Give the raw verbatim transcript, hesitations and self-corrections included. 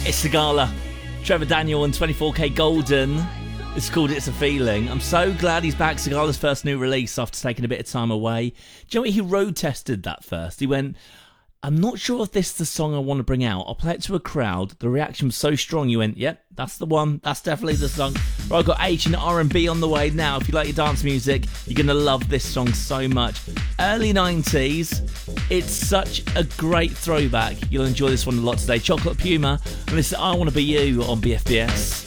It's Sigala, Trevor Daniel and twenty-four K Golden. It's called It's a Feeling. I'm so glad he's back. Sigala's first new release after taking a bit of time away. Do you know what? He road tested that first. He went, I'm not sure if this is the song I want to bring out. I'll play it to a crowd. The reaction was so strong. You went, yep, that's the one. That's definitely the song. Right, I've got H and R and B on the way now. If you like your dance music, you're going to love this song so much. Early nineties. It's such a great throwback. You'll enjoy this one a lot today. Chocolate Puma. And this is I Want to Be You on B F B S.